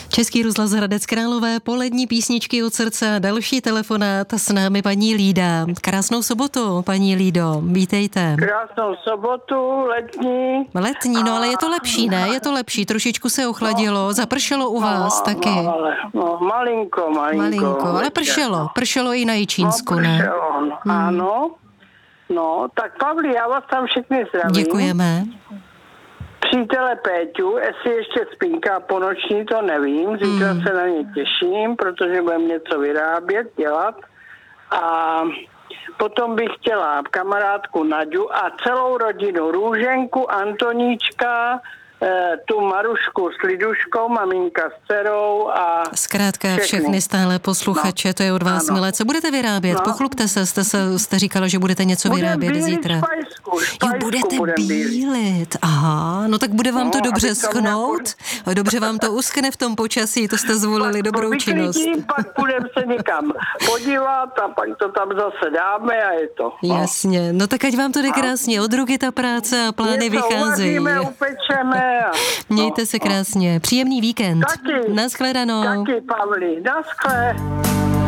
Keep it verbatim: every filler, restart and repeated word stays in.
Český rozhlas Hradec Králové, polední písničky od srdce a další telefonát s námi paní Lída. Krásnou sobotu, paní Lído, vítejte. Krásnou sobotu, letní. Letní, no ale je to lepší, ne? Je to lepší, trošičku se ochladilo, zapršelo u vás no, taky. No, ale, no, malinko, malinko. Malinko, ale pršelo, pršelo i na Jičínsku, no, ne? Pršelo, no. Hmm. Ano. No, tak Pavli, já vás tam všechny zdravím. Děkujeme. Přítele Péťu, jestli ještě spínká po noční, to nevím. Zítra hmm. se na ně těším, protože budeme něco vyrábět, dělat. A potom bych chtěla kamarádku Naďu a celou rodinu Růženku, Antoníčka, tu Marušku s Liduškou, maminka s dcerou a zkrátka všechny, všechny stále posluchače, no. To je od vás, ano. Milé. Co budete vyrábět? No. Pochlupte se, jste, se, jste říkala, že budete něco budem vyrábět bílit zítra. Špajsku, špajsku jo, budete bílit. Aha, no tak bude vám no, to dobře schnout. Nějakou... Dobře vám to uschne v tom počasí, to jste zvolili pak dobrou činnost. Pak budeme se někam podívat a pak to tam zase dáme a je to. No. Jasně, no tak ať vám to jde krásně. Od ruky ta práce a plány něco vycházejí. Uvaříme, upečeme. A... Mějte no, se krásně. Příjemný víkend. Taky. Naschledanou. Taky, Pavli. Naschle.